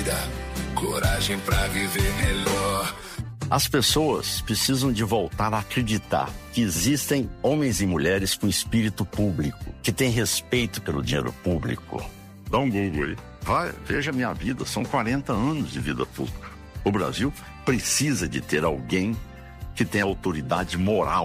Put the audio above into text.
Coragem pra viver melhor. As pessoas precisam de voltar a acreditar que existem homens e mulheres com espírito público, que têm respeito pelo dinheiro público. Dá um Google aí. Vai, veja minha vida, são 40 anos de vida pública. O Brasil precisa de ter alguém que tenha autoridade moral